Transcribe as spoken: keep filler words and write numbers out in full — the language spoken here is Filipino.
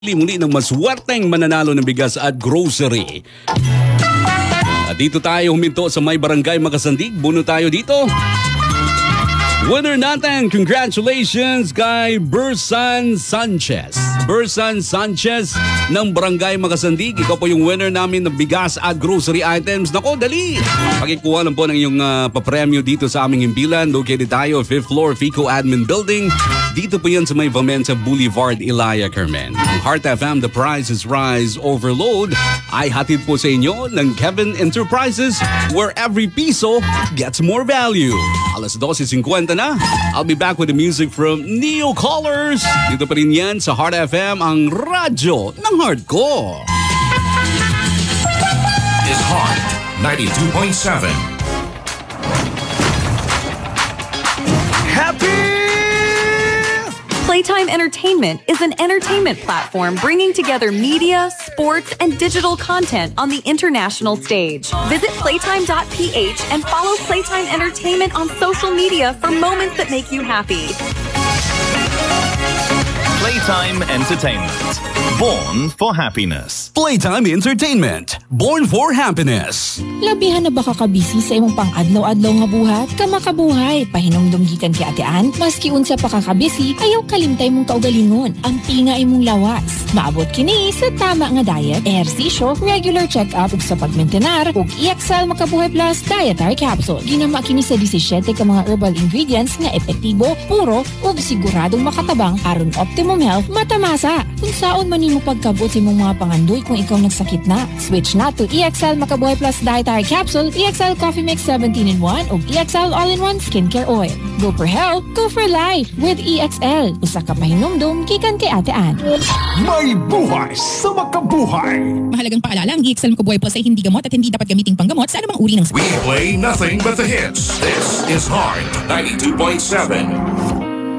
Muli ng maswerteng mananalo ng bigas at grocery. At dito tayo huminto sa may barangay Makasandig. Buno tayo dito. Winner natin, congratulations kay Bersan Sanchez. Bersan Sanchez ng Barangay Makasandig. Ikaw po yung winner namin ng bigas at grocery items. Nako, dali! Pakikuha lang po ng iyong uh, papremyo dito sa aming himpilan. Located tayo, fifth floor, Fico Admin Building. Dito po yan sa may Vamensa Boulevard, Ilaya, Carmen. Ang Heart F M, The Price is Rise Overload ay hatid po sa inyo ng Kevin Enterprises, where every piso gets more value. Alas twelve fifty na. I'll be back with the music from Neo Callers. Dito pa rin yan sa Heart F M, ang radyo ng heart ko. Is Heart ninety-two point seven. Happy! Playtime Entertainment is an entertainment platform bringing together media, sports, and digital content on the international stage. Visit playtime dot p h and follow Playtime Entertainment on social media for moments that make you happy. Playtime Entertainment. Born for happiness. Playtime Entertainment. Born for happiness. Labihan na ba kakabisi sa imong pang-adlaw-adlaw nga buhat? Kamakabuhay, pahinumdum gikan kay atean, maski unsa pa kakabisi, ayaw kalimtay mong kaugalingon. Ang pinga imong lawas. Maabot kini sa tama nga diet, ehersisyo, regular check-up ug sa pagmentenar, ug E X L Makabuhay Plus Dietary Capsule. Ginama kini sa seventeen ka mga herbal ingredients nga epektibo, puro, ug siguradong makatabang aron optimum health matamasa. Kung saon man nimo pagkabot sa imong mga pangandoy kung ikaw nagsakit na, switch na to E X L Makabuhay Plus Dietary Capsule, E X L Coffee Mix seventeen in one, ug E X L All-in-One Skincare Oil. Go for health, go for life with E X L. Usa ka pahinumdum gikan kay Ate Ann. May buhay sa makabuhay. Mahalagang paalala, ang E X L Makabuhay Plus ay hindi gamot at hindi dapat gamiting panggamot sa anumang uri ng... We play nothing but the hits. This is Heart ninety-two point seven.